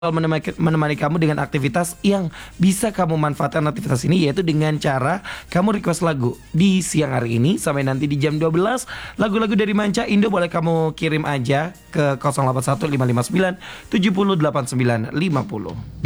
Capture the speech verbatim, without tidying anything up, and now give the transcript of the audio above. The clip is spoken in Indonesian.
menemani, menemani kamu dengan aktivitas yang bisa kamu manfaatkan aktivitas ini, yaitu dengan cara kamu request lagu di siang hari ini sampai nanti di jam dua belas. Lagu-lagu dari Manca Indo boleh kamu kirim aja ke nol delapan satu lima lima sembilan tujuh nol delapan sembilan lima nol.